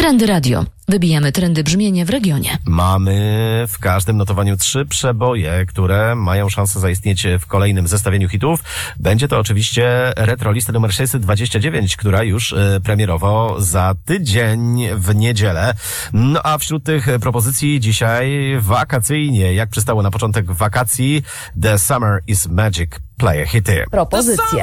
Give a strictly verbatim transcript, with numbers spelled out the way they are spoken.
Trendy Radio. Wybijamy trendy brzmienie w regionie. Mamy w każdym notowaniu trzy przeboje, które mają szansę zaistnieć w kolejnym zestawieniu hitów. Będzie to oczywiście retrolista numer sześćset dwadzieścia dziewięć, która już y, premierowo za tydzień w niedzielę. No a wśród tych propozycji dzisiaj wakacyjnie, jak przystało na początek wakacji, The Summer is Magic, play hity. Propozycje.